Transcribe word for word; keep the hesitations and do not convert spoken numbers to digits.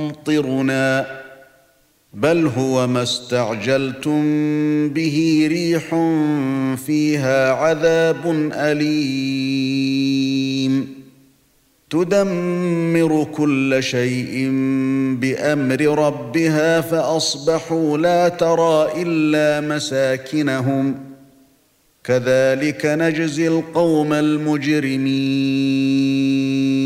يمطرنا بل هو ما استعجلتم به ريح فيها عذاب أليم تدمر كل شيء بأمر ربها فأصبحوا لا ترى إلا مساكنهم كذلك نجزي القوم المجرمين